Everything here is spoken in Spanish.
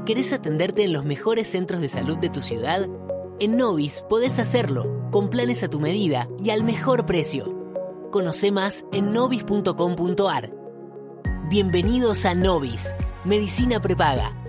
¿Querés atenderte en los mejores centros de salud de tu ciudad? En Novis podés hacerlo, con planes a tu medida y al mejor precio. Conocé más en novis.com.ar. Bienvenidos a Novis, Medicina Prepaga.